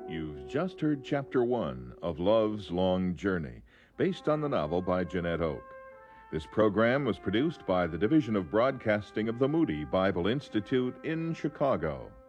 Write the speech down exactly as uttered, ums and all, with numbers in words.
You've just heard Chapter one of Love's Long Journey, based on the novel by Jeanette Oke. This program was produced by the Division of Broadcasting of the Moody Bible Institute in Chicago.